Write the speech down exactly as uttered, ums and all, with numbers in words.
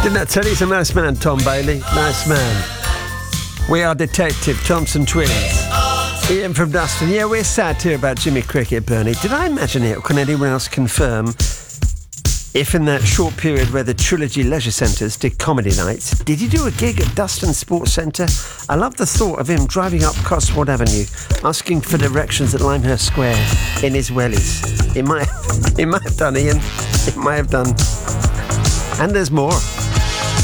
Didn't I tell you he's a nice man, Tom Bailey? Nice man. We are Detective Thompson Twins. Ian from Dustin. Yeah, we're sad to hear about Jimmy Cricket, Bernie. Did I imagine it, or can anyone else confirm if in that short period where the Trilogy Leisure Centres did comedy nights, did he do a gig at Dustin Sports Centre? I love the thought of him driving up Cotswold Avenue, asking for directions at Limehurst Square in his wellies. It might, it might have done, Ian. It might have done. And there's more.